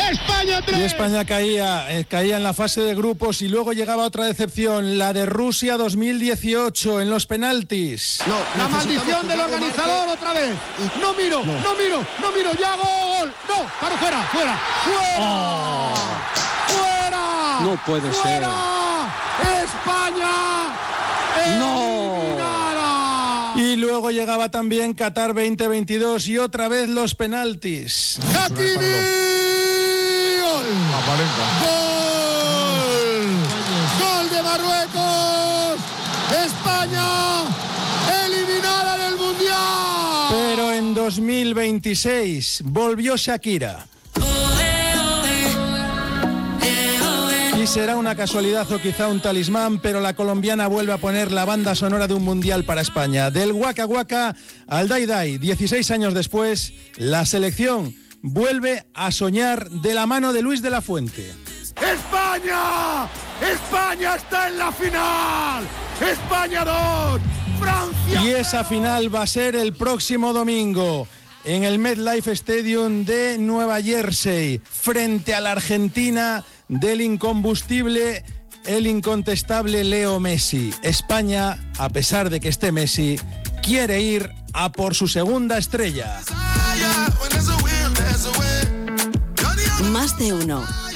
España 3. Y España caía en la fase de grupos y luego llegaba otra decepción, la de Rusia 2018 en los penaltis. No, la maldición del organizador otra vez. No miro, ya gol. No, para fuera. Oh. ¡Fuera! No puede ser. ¡España! ¡No! Y luego llegaba también Qatar 2022 y otra vez los penaltis. ¡Hakimi! ¡Gol! ¡Gol de Marruecos! ¡España eliminada del Mundial! Pero en 2026 volvió Shakira. Y será una casualidad o quizá un talismán, pero la colombiana vuelve a poner la banda sonora de un mundial para España. Del Waka Waka al Dai Dai, 16 años después, la selección vuelve a soñar de la mano de Luis de la Fuente. ¡España! ¡España está en la final! ¡España 2! ¡Francia! Y esa final va a ser el próximo domingo en el MetLife Stadium de Nueva Jersey, frente a la Argentina del incombustible, el incontestable Leo Messi. España, a pesar de que esté Messi, quiere ir a por su segunda estrella. Más de uno.